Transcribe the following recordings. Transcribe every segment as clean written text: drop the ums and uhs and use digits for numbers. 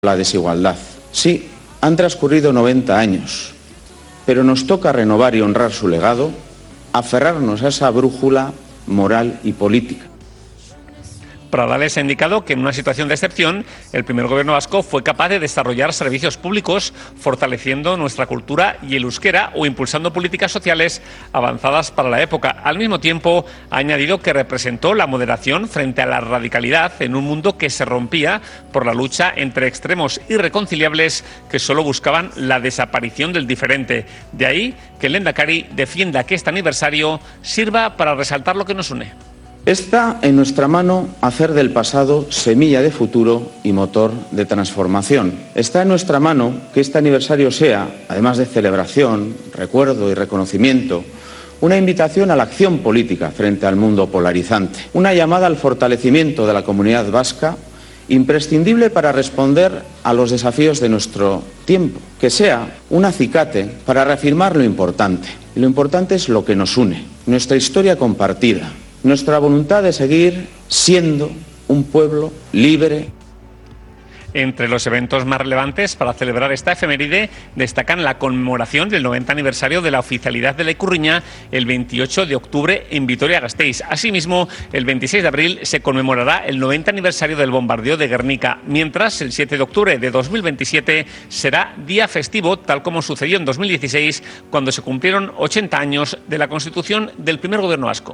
la desigualdad. Sí, han transcurrido 90 años, pero nos toca renovar y honrar su legado, aferrarnos a esa brújula moral y política. Pradales ha indicado que en una situación de excepción, el primer gobierno vasco fue capaz de desarrollar servicios públicos, fortaleciendo nuestra cultura y el euskera o impulsando políticas sociales avanzadas para la época. Al mismo tiempo, ha añadido que representó la moderación frente a la radicalidad en un mundo que se rompía por la lucha entre extremos irreconciliables que solo buscaban la desaparición del diferente. De ahí que el Lehendakari defienda que este aniversario sirva para resaltar lo que nos une. Está en nuestra mano hacer del pasado semilla de futuro y motor de transformación. Está en nuestra mano que este aniversario sea, además de celebración, recuerdo y reconocimiento, una invitación a la acción política frente al mundo polarizante, una llamada al fortalecimiento de la comunidad vasca, imprescindible para responder a los desafíos de nuestro tiempo, que sea un acicate para reafirmar lo importante. Y lo importante es lo que nos une, nuestra historia compartida, nuestra voluntad de seguir siendo un pueblo libre. Entre los eventos más relevantes para celebrar esta efeméride destacan la conmemoración del 90 aniversario de la oficialidad de la Ikurriña el 28 de octubre en Vitoria-Gasteiz. Asimismo, el 26 de abril se conmemorará el 90 aniversario del bombardeo de Guernica, mientras el 7 de octubre de 2027 será día festivo, tal como sucedió en 2016, cuando se cumplieron 80 años de la constitución del primer gobierno vasco.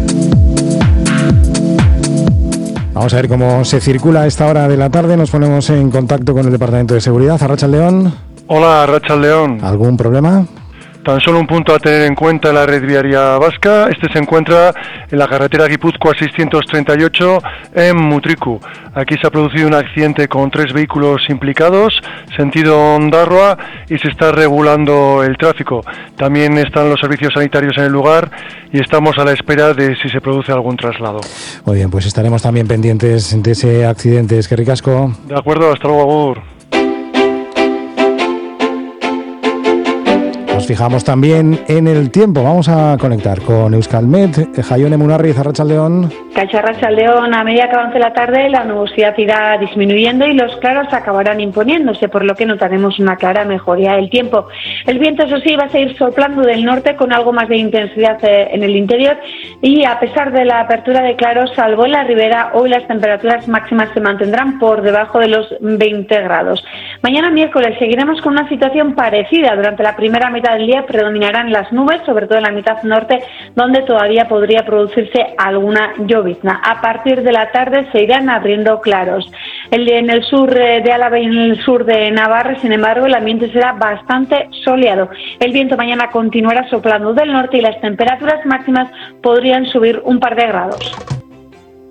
Vamos a ver cómo se circula a esta hora de la tarde. Nos ponemos en contacto con el Departamento de Seguridad. Arratsaldeon. Hola, Arratsaldeon. ¿Algún problema? Tan solo un punto a tener en cuenta en la red viaria vasca. Este se encuentra en la carretera Guipúzcoa 638 en Mutriku. Aquí se ha producido un accidente con 3 vehículos implicados, sentido Ondarroa, y se está regulando el tráfico. También están los servicios sanitarios en el lugar y estamos a la espera de si se produce algún traslado. Muy bien, pues estaremos también pendientes de ese accidente. Es que ricasco. De acuerdo, hasta luego, Agur. Nos fijamos también en el tiempo. Vamos a conectar con Euskalmet. Jaione Munarriz, Arratsaldeon. Cacho Arratsaldeon, a medida que avance la tarde, la nubosidad irá disminuyendo y los claros acabarán imponiéndose, por lo que notaremos una clara mejoría del tiempo. El viento, eso sí, va a seguir soplando del norte con algo más de intensidad en el interior y a pesar de la apertura de claros, salvo en la ribera, hoy las temperaturas máximas se mantendrán por debajo de los 20 grados. Mañana miércoles seguiremos con una situación parecida. Durante la primera mitad del día predominarán las nubes, sobre todo en la mitad norte, donde todavía podría producirse alguna llovizna. A partir de la tarde se irán abriendo claros. En el sur de Álava y en el sur de Navarra, sin embargo, el ambiente será bastante soleado. El viento mañana continuará soplando del norte y las temperaturas máximas podrían subir un par de grados.